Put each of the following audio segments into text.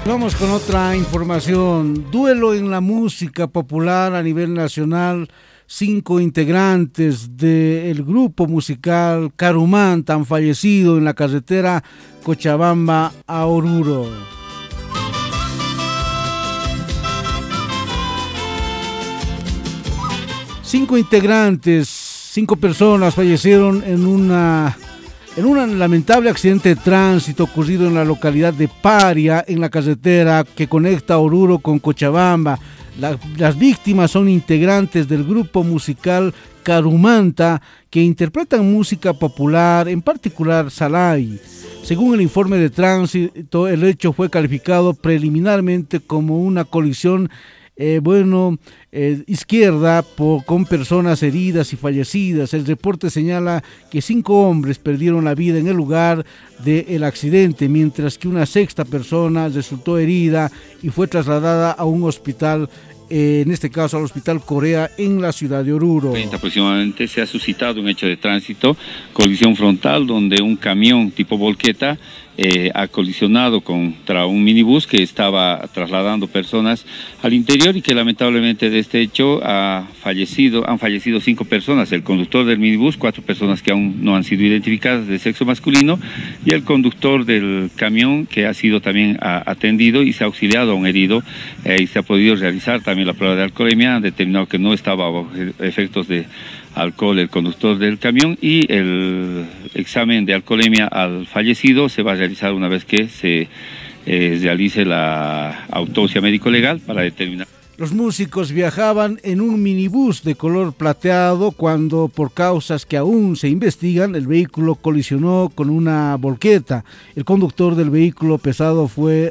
Vamos con otra información. Duelo en la música popular a nivel nacional. 5 integrantes del grupo musical Carumanta han fallecido en la carretera Cochabamba a Oruro. Cinco personas fallecieron en un lamentable accidente de tránsito ocurrido en la localidad de Paria, en la carretera que conecta Oruro con Cochabamba. Las víctimas son integrantes del grupo musical Carumanta, que interpretan música popular, en particular Salay. Según el informe de tránsito, el hecho fue calificado preliminarmente como una colisión izquierda con personas heridas y fallecidas. El reporte señala que 5 hombres perdieron la vida en el lugar del accidente, mientras que una sexta persona resultó herida y fue trasladada a un hospital, en este caso al Hospital Corea, en la ciudad de Oruro. Aproximadamente se ha suscitado un hecho de tránsito, colisión frontal, donde un camión tipo volqueta ha colisionado contra un minibús que estaba trasladando personas al interior, y que lamentablemente de este hecho han fallecido 5 personas, el conductor del minibús, 4 personas que aún no han sido identificadas de sexo masculino, y el conductor del camión, que ha sido también atendido y se ha auxiliado a un herido, y se ha podido realizar también la prueba de alcoholemia. Han determinado que no estaba bajo efectos de alcohol el conductor del camión, y el examen de alcoholemia al fallecido se va a realizar una vez que se realice la autopsia médico-legal para determinar. Los músicos viajaban en un minibús de color plateado cuando, por causas que aún se investigan, el vehículo colisionó con una volqueta. El conductor del vehículo pesado fue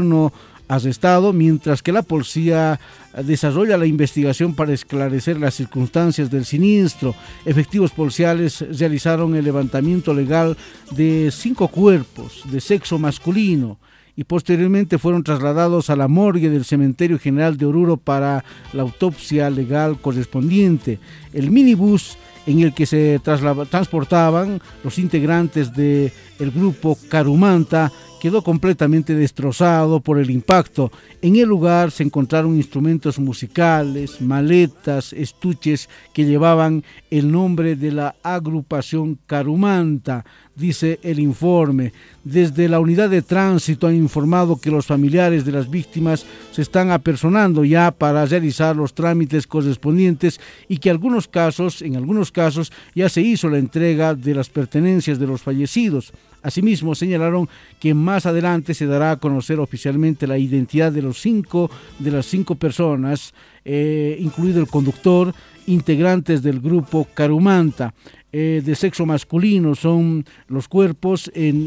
arrestado, mientras que la policía desarrolla la investigación para esclarecer las circunstancias del siniestro. Efectivos policiales realizaron el levantamiento legal de 5 cuerpos de sexo masculino y posteriormente fueron trasladados a la morgue del Cementerio General de Oruro para la autopsia legal correspondiente. El minibús en el que se transportaban los integrantes del grupo Carumanta quedó completamente destrozado por el impacto. En el lugar se encontraron instrumentos musicales, maletas, estuches que llevaban el nombre de la agrupación Carumanta, dice el informe. Desde la unidad de tránsito han informado que los familiares de las víctimas se están apersonando ya para realizar los trámites correspondientes, y que en algunos casos ya se hizo la entrega de las pertenencias de los fallecidos. Asimismo, señalaron que más adelante se dará a conocer oficialmente la identidad de las 5 personas, incluido el conductor, integrantes del grupo Carumanta. De sexo masculino son los cuerpos,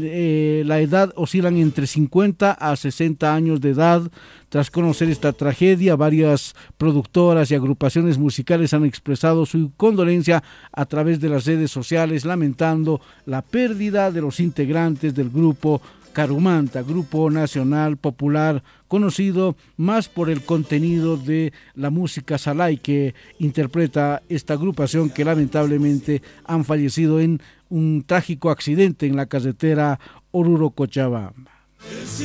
la edad oscilan entre 50 a 60 años de edad. Tras conocer esta tragedia, varias productoras y agrupaciones musicales han expresado su condolencia a través de las redes sociales, lamentando la pérdida de los integrantes del grupo Carumanta, grupo nacional popular conocido más por el contenido de la música Salay que interpreta esta agrupación, que lamentablemente han fallecido en un trágico accidente en la carretera Oruro-Cochabamba.